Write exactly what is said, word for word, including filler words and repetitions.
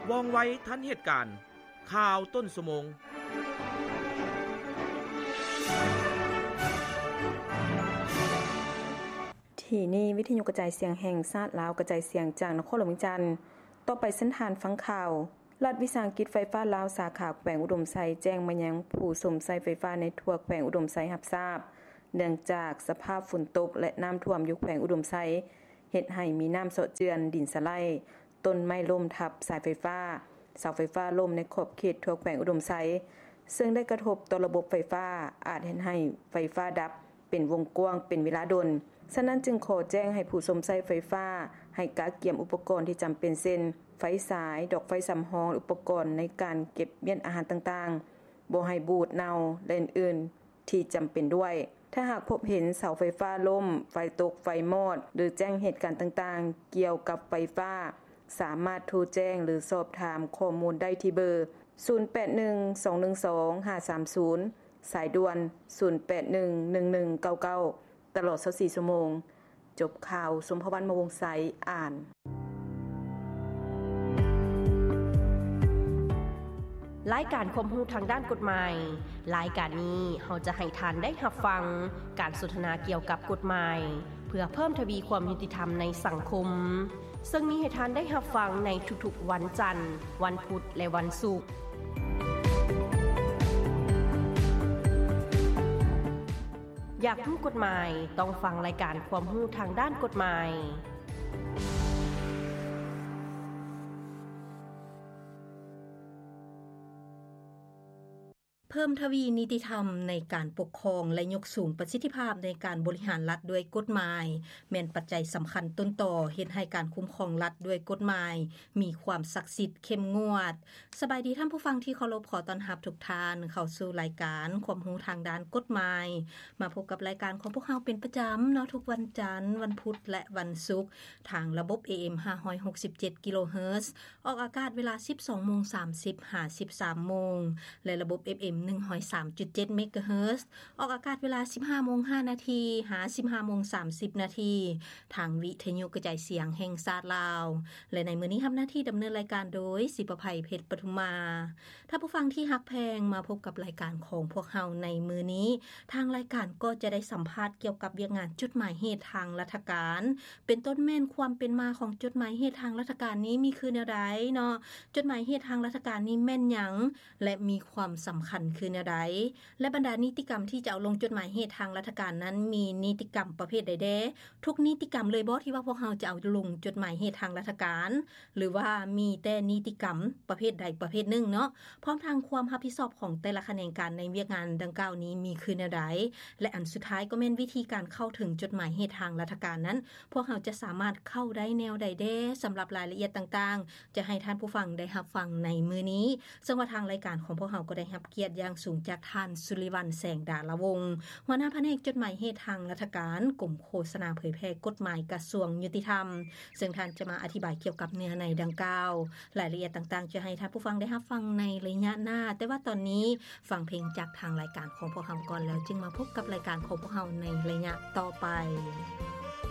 ว่องไวทันเหตุการณ์ข่าวต้นชั่วโมงที่นี่วิทยุกระจายเสียงแห่งชาติลาวกระจายเสียงจากนครหลวงวิจันทน์ต่อไปเส้นทางฟังข่าวรัฐวิสาหกิจไฟฟ้าลาวสาขาแขวงอุดมไซแจ้งมายังผู้สมใช้ไฟฟ้าในทั่วแขวงอุดมไซรับทราบเนื่องจากสภาพฝนตกและน้ำท่วมอยู่แขวงอุดมไซเฮ็ดให้มีน้ำเซาะเจือนดินสไลด์ต้นไม้ล้มทับสายไฟฟ้าเสาไฟฟ้าล้มในขอบเขตทั่วแขวงอุดมไซซึ่งได้กระทบต่อระบบไฟฟ้าอาจเฮ็ดให้ไฟฟ้าดับเป็นวงกว้างเป็นเวลาดนฉะนั้นจึงขอแจ้งให้ผู้สมใช้ไฟฟ้าให้กะเกียมอุปกรณ์ที่จำเป็นเช่นไฟสายดอกไฟสำรองอุปกรณ์ในการเก็บเมียนอาหารต่างๆบ่ให้บูดเน่าและอื่นๆที่จำเป็นด้วยถ้าหากพบเห็นเสาไฟฟ้าล้มไฟตกไฟมอดหรือแจ้งเหตุการณ์ต่างๆเกี่ยวกับไฟฟ้าสามารถโทรแจ้งหรือสอบถามข้อมูลได้ที่เบอร์ศูนย์ แปด หนึ่ง สอง หนึ่ง สอง ห้า สาม ศูนย์สายด่วนศูนย์ แปด หนึ่ง หนึ่ง หนึ่ง เก้า เก้าตลอดยี่สิบสี่ชั่วโมงจบข่าวสมภวรรณ มวงศ์ไสอ่านรายการความรู้ทางด้านกฎหมายรายการนี้เฮาจะให้ทานได้รับฟังการสนทนาเกี่ยวกับกฎหมายเพื่อเพิ่มทวีความยุติธรรมในสังคมซึ่งมีให้ทานได้รับฟังในทุกๆวันจันทร์วันพุธและวันศุกร์อยากรู้กฎหมายต้องฟังรายการความรู้ทางด้านกฎหมายเพิ่มทวีนิติธรรมในการปกครองและยกสูงประสิทธิภาพในการบริหารรัฐด้วยกฎหมายแม่นปัจจัยสำคัญต้นต่อเฮ็ดให้การคุ้มครองรัฐด้วยกฎหมายมีความศักดิ์สิทธิ์เข้มงวดสบายดีท่านผู้ฟังที่เคารพขอต้อนรับทุกท่านเข้าสู่รายการความรู้ทางด้านกฎหมายมาพบกับรายการของพวกเราเป็นประจำเนาะทุกวันจันทร์วันพุธและวันศุกร์ทางระบบ เอ เอ็ม ห้าร้อยหกสิบเจ็ด กิโลเฮิรตซ์ออกอากาศเวลา สิบสองโมงสามสิบ ห้าสิบสามโมงและระบบ เอฟ เอ็ม หนึ่งร้อยสามจุดเจ็ด เมกะเฮิรตซ์ออกอากาศเวลา สิบห้าโมงห้านาทีหา สิบห้าโมงสามสิบ นาทีทางวิทยุกระจายเสียงแห่งชาติลาวและในมื้อนี้ทำหน้าที่ดำเนินรายการโดยศิประภัยเพชรปทุมมาถ้าผู้ฟังที่ฮักแพงมาพบกับรายการของพวกเฮาในมื้อนี้ทางรายการก็จะได้สัมภาษณ์เกี่ยวกับเวียกงานจดหมายเหตุทางราชการเป็นต้นแม่นความเป็นมาของจดหมายเหตุทางราชการนี้มีคือแนวใดเนาะจดหมายเหตุทางราชการนี้แม่นหยังและมีความสำคัญคือแนวใดและบรรดานิติกรรมที่จะเอาลงจดหมายเหตุทางราชการนั้นมีนิติกรรมประเภทใดแดทุกนิติกรรมเลยบ่ที่ว่าพวกเฮาจะเอาลงจดหมายเหตุทางราชการหรือว่ามีแต่นิติกรรมประเภทใดประเภทหนึ่งเนาะพร้อมทางความรับผิดชอบของแต่ละแขนงการในเวียกงานดังกล่าวนี้มีคือแนวใดและอันสุดท้ายก็แม่นวิธีการเข้าถึงจดหมายเหตุทางราชการนั้นพวกเฮาจะสามารถเข้าได้แนวใดแดสำหรับรายละเอียดต่างๆจะให้ท่านผู้ฟังได้รับฟังในมื้อนี้ซึ่งว่าทางรายการของพวกเฮาก็ได้รับเกียรติอย่างสูงจากท่านสุริวันแสงดาลวงศ์หัวหน้าแผนกจดหมายเหตุทางราชการกรมโฆษณาเผยแพร่กฎหมายกระทรวงยุติธรรมซึ่งท่านจะมาอธิบายเกี่ยวกับเนื้อในดังกล่าวรายละเอียดต่างๆจะให้ท่านผู้ฟังได้รับฟังในระยะหน้าแต่ว่าตอนนี้ฟังเพลงจากทางรายการของพวกเราก่อนแล้วจึงมาพบกับรายการของพวกเราในระยะต่อไป